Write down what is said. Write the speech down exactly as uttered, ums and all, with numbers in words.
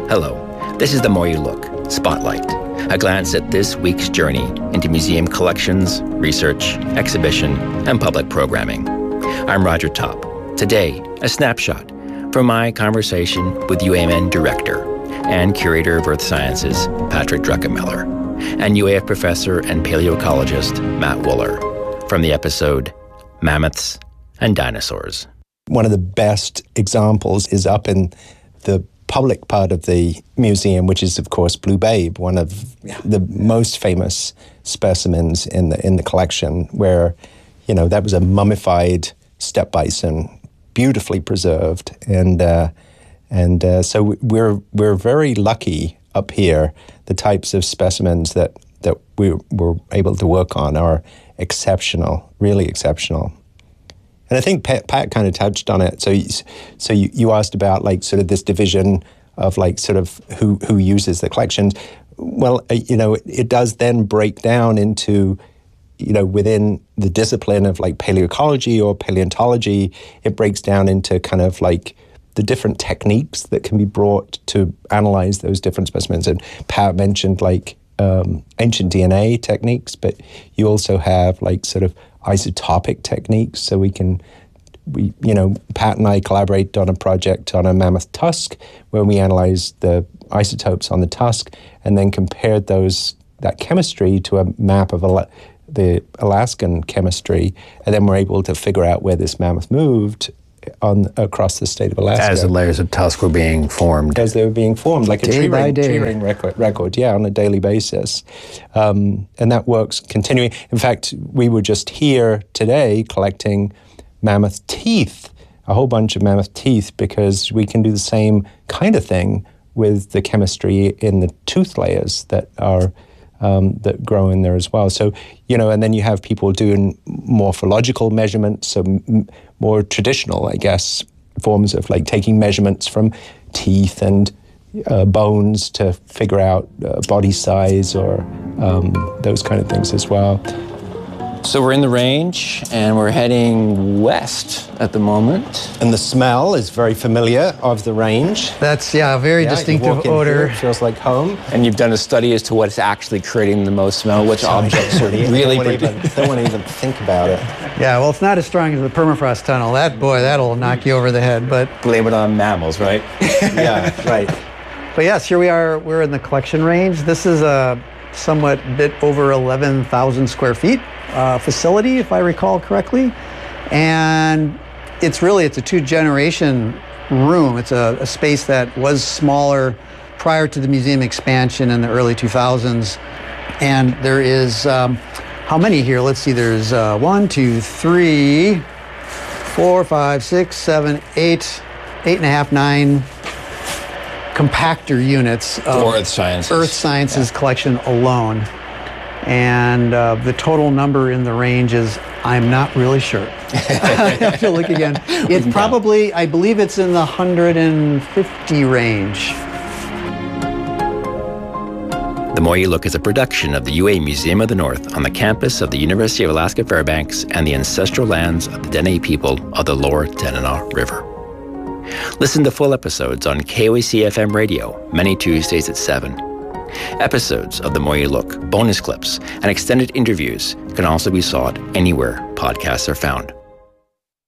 Hello, this is The More You Look, Spotlight, a glance at this week's journey into museum collections, research, exhibition, and public programming. I'm Roger Topp. Today, a snapshot from my conversation with U A M N Director and Curator of Earth Sciences, Patrick Druckenmiller, and U A F Professor and Paleoecologist, Matt Wooler, from the episode Mammoths and Dinosaurs. One of the best examples is up in the public part of the museum, which is, of course, Blue Babe, one of yeah. the most famous specimens in the in the collection, where, you know, that was a mummified steppe bison, beautifully preserved, and uh, and uh, so we're we're very lucky up here. The types of specimens that that we were able to work on are exceptional, really exceptional. And I think Pat, Pat kind of touched on it. So, you, so you, you asked about like sort of this division of like sort of who who uses the collections. Well, uh, you know, it, it does then break down into, you know, within the discipline of like paleoecology or paleontology, it breaks down into kind of like the different techniques that can be brought to analyze those different specimens. And Pat mentioned like um, ancient D N A techniques, but you also have like sort of isotopic techniques. So we can, we you know, Pat and I collaborate on a project on a mammoth tusk where we analyzed the isotopes on the tusk and then compared those that chemistry to a map of Ala- the Alaskan chemistry, and then we're able to figure out where this mammoth moved on across the state of Alaska. As the layers of tusk were being formed. As they were being formed, like day a tree by ring, day. tree ring record, record, yeah, on a daily basis. Um, and that work's continuing. In fact, we were just here today collecting mammoth teeth, a whole bunch of mammoth teeth, because we can do the same kind of thing with the chemistry in the tooth layers that are Um, that grow in there as well. So, you know, and then you have people doing morphological measurements, so m- more traditional, I guess, forms of like taking measurements from teeth and uh, bones to figure out uh, body size or um, those kind of things as well. So we're in the range, and we're heading west at the moment. And the smell is very familiar of the range. That's, yeah, a very yeah, distinctive odor. It feels like home. And you've done a study as to what's actually creating the most smell, which objects are really... Don't even, don't want to even think about it. Yeah, well, it's not as strong as the permafrost tunnel. That, boy, that'll knock you over the head, but... Blame it on mammals, right? Yeah, right. But yes, here we are, we're in the collection range. This is a somewhat bit over eleven thousand square feet. Uh, facility, if I recall correctly, and it's really it's a two-generation room. It's a, a space that was smaller prior to the museum expansion in the early two thousands, and there is um, how many here? Let's see. There's uh, one, two, three, four, five, six, seven, eight, eight and a half, nine compactor units of For Earth Sciences. Earth Sciences yeah. collection alone. And uh, the total number in the range is, I'm not really sure. I have to look again. It's probably, I believe it's in the one hundred fifty range. The More You Look is a production of the U A Museum of the North on the campus of the University of Alaska Fairbanks and the ancestral lands of the Dene people of the Lower Tanana River. Listen to full episodes on K O A C F M radio, many Tuesdays at seven. Episodes of The More You Look, bonus clips, and extended interviews can also be sought anywhere podcasts are found.